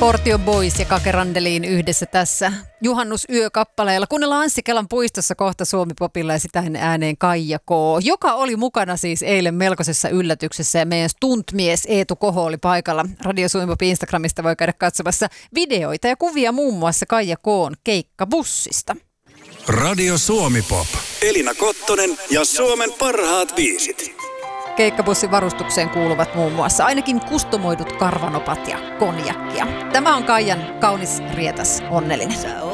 Portio Boys ja Kake Randelin yhdessä tässä juhannusyökappaleella. Kuunnellaan Anssi Kelan puistossa kohta Suomi-popilla ja sitä ääneen Kaija K., joka oli mukana siis eilen melkoisessa yllätyksessä ja meidän stuntmies Eetu Koho oli paikalla. Radio Suomi-popin Instagramista voi käydä katsomassa videoita ja kuvia muun muassa Kaija K:n keikkabussista. Radio Suomi-pop. Elina Kottonen ja Suomen parhaat biisit. Keikkabussin varustukseen kuuluvat muun muassa ainakin kustomoidut karvanopat ja konjakkia. Tämä on Kaijan kaunis, rietas, onnellinen.